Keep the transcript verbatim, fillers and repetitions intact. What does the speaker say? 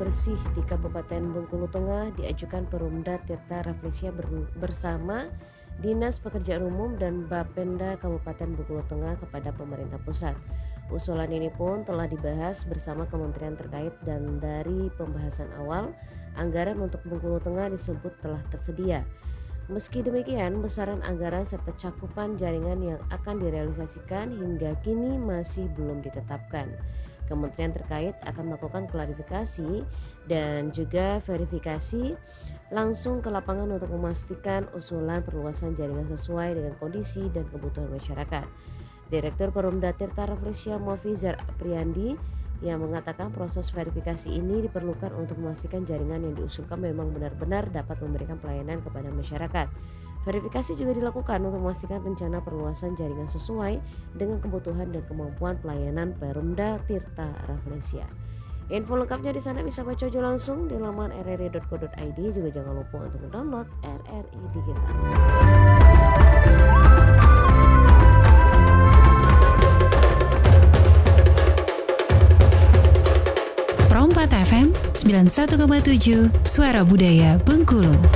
bersih di Kabupaten Bengkulu Tengah diajukan Perumda Tirta Rafflesia bersama Dinas Pekerjaan Umum dan Bapenda Kabupaten Bengkulu Tengah kepada pemerintah pusat. Usulan ini pun telah dibahas bersama kementerian terkait dan dari pembahasan awal, anggaran untuk Bengkulu Tengah disebut telah tersedia. Meski demikian, besaran anggaran serta cakupan jaringan yang akan direalisasikan hingga kini masih belum ditetapkan. Kementerian terkait akan melakukan klarifikasi dan juga verifikasi langsung ke lapangan untuk memastikan usulan perluasan jaringan sesuai dengan kondisi dan kebutuhan masyarakat. Direktur Perumda Tirta Rafflesia Mofizar Apriyandi yang mengatakan proses verifikasi ini diperlukan untuk memastikan jaringan yang diusulkan memang benar-benar dapat memberikan pelayanan kepada masyarakat. Verifikasi juga dilakukan untuk memastikan rencana perluasan jaringan sesuai dengan kebutuhan dan kemampuan pelayanan Perumda Tirta Rafflesia. Info lengkapnya di sana bisa baca aja langsung di laman r r i dot co dot i d. Juga jangan lupa untuk mendownload R R I Digital. Pro empat F M sembilan puluh satu koma tujuh Suara Budaya Bengkulu.